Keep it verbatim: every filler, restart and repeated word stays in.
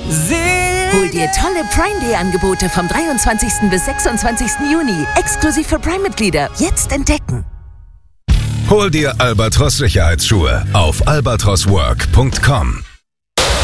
Hol dir tolle Prime Day Angebote vom dreiundzwanzigsten bis sechsundzwanzigsten Juni. Exklusiv für Prime-Mitglieder. Jetzt entdecken. Hol dir Albatros Sicherheitsschuhe auf albatroswork punkt com.